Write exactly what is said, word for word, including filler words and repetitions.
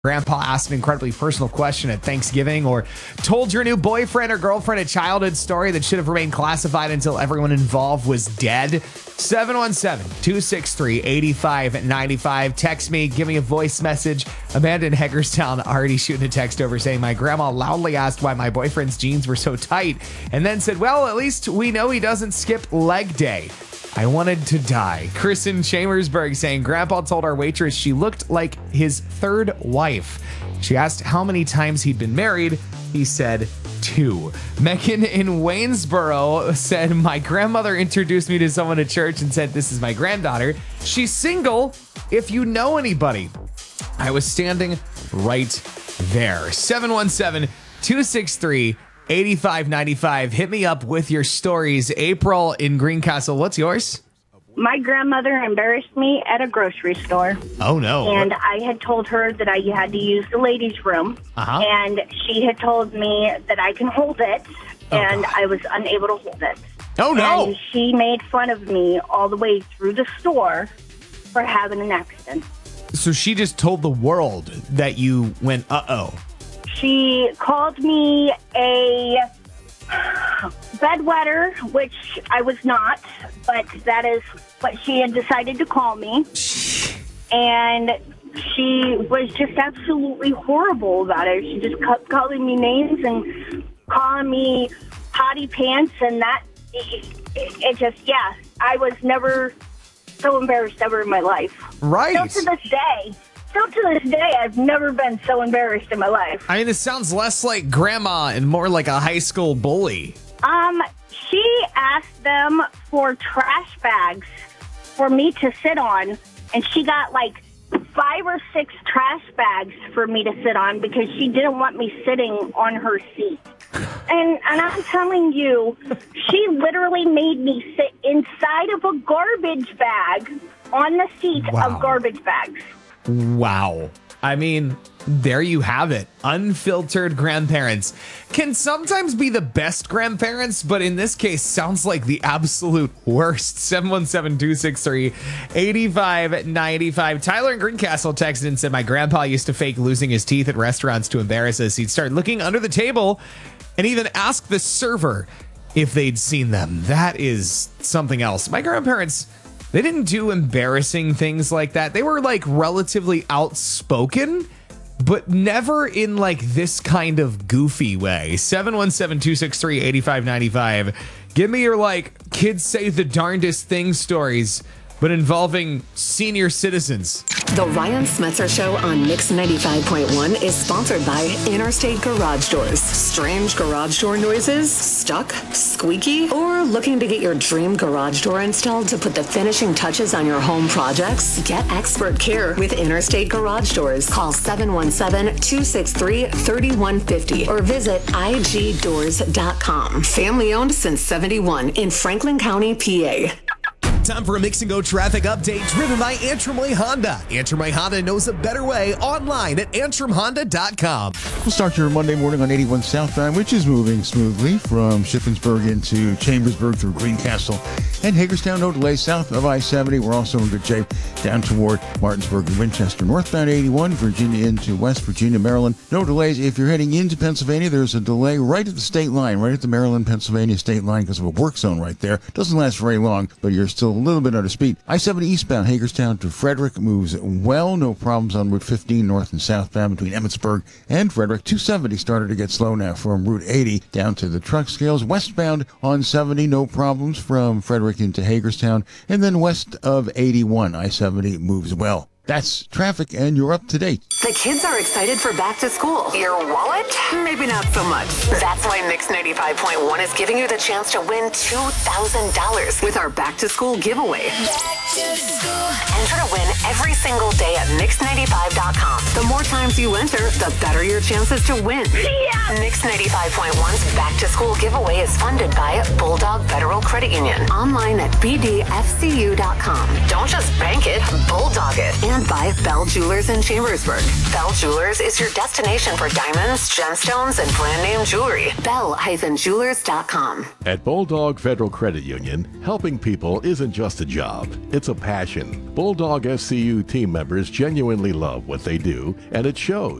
Grandpa asked an incredibly personal question at Thanksgiving, or told your new boyfriend or girlfriend a childhood story that should have remained classified until everyone involved was dead. seven one seven, two six three, eight five nine five. Text me, give me a voice message. Amanda in Hagerstown already shooting a text over saying, my grandma loudly asked why my boyfriend's jeans were so tight and then said, well, at least we know he doesn't skip leg day. I wanted to die. Chris in Chambersburg saying, Grandpa told our waitress she looked like his third wife. She asked how many times he'd been married. He said two. Megan in Waynesboro said, my grandmother introduced me to someone at church and said, this is my granddaughter. She's single if you know anybody. I was standing right there. seven one seven, two six three, eight five nine five. Hit me up with your stories. April in Greencastle, what's yours? My grandmother embarrassed me at a grocery store. Oh, no. And I had told her that I had to use the ladies' room. Uh-huh. And she had told me that I can hold it, Oh, and God. I was unable to hold it. Oh, no. And she made fun of me all the way through the store for having an accident. So she just told the world that you went, uh-oh. She called me a bedwetter, which I was not, but that is what she had decided to call me. And she was just absolutely horrible about it. She just kept calling me names and calling me potty pants, and that, it, it just, yeah, I was never so embarrassed ever in my life. Right. Still to this day. Still to this day, I've never been so embarrassed in my life. I mean, it sounds less like grandma and more like a high school bully. Um, she asked them for trash bags for me to sit on, and she got like five or six trash bags for me to sit on because she didn't want me sitting on her seat. And and I'm telling you, she literally made me sit inside of a garbage bag on the seat Wow. of garbage bags. Wow. I mean, there you have it. Unfiltered grandparents can sometimes be the best grandparents, but in this case, sounds like the absolute worst. seven one seven, two six three, eight five nine five. Tyler in Greencastle texted and said, my grandpa used to fake losing his teeth at restaurants to embarrass us. He'd start looking under the table and even ask the server if they'd seen them. That is something else. My grandparents, they didn't do embarrassing things like that. They were like relatively outspoken, but never in like this kind of goofy way. seven one seven, two six three, eight five nine five. Give me your like kids say the darndest thing stories, but involving senior citizens. The Ryan Smetzer Show on Mix ninety-five point one is sponsored by Interstate Garage Doors. Strange garage door noises? Stuck? Squeaky? Or looking to get your dream garage door installed to put the finishing touches on your home projects? Get expert care with Interstate Garage Doors. Call seven one seven, two six three, three one five zero or visit I G doors dot com. Family owned since seventy-one in Franklin County, P A. Time for a Mix and Go traffic update driven by Antrim Way Honda. Antrim Way Honda knows a better way online at antrim honda dot com. We'll start your Monday morning on eighty-one southbound, which is moving smoothly from Shippensburg into Chambersburg through Greencastle and Hagerstown. No delays south of I seventy. We're also in good shape down toward Martinsburg and Winchester. Northbound eighty-one, Virginia into West Virginia, Maryland. No delays. If you're heading into Pennsylvania, there's a delay right at the state line, right at the Maryland-Pennsylvania state line because of a work zone right there. Doesn't last very long, but you're still a little bit under speed. I seventy eastbound, Hagerstown to Frederick moves well. No problems on Route fifteen north and southbound between Emmitsburg and Frederick. two seventy started to get slow now from Route eighty down to the truck scales. Westbound on seventy, no problems from Frederick into Hagerstown. And then west of eighty-one, I seventy moves well. That's traffic, and you're up to date. The kids are excited for back to school. Your wallet? Maybe not so much. That's why Mix ninety-five point one is giving you the chance to win two thousand dollars with our back to school giveaway. Back to school. Enter to win every single day at mix ninety-five dot com. The more times you enter, the better your chances to win. Yeah. Mix ninety-five point one's back to school giveaway is funded by Bulldog Federal Credit Union. Online at b d f c u dot com. Don't just bank it, bulldog it. And Presented by Bell Jewelers in Chambersburg. Bell Jewelers is your destination for diamonds, gemstones, and brand name jewelry. bell dash jewelers dot com. At Bulldog Federal Credit Union, helping people isn't just a job, it's a passion. Bulldog F C U team members genuinely love what they do, and it shows.